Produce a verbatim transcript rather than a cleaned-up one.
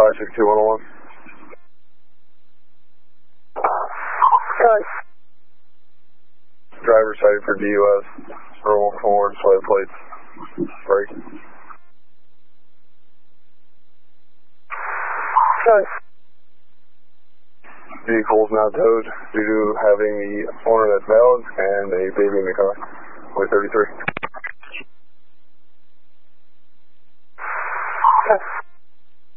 five six two one oh one. Good. Driver cited for D U S. Roll forward, display plates. Brake. Good. Vehicle is now towed due to having the owner that's valid and a baby in the car. Way thirty-three.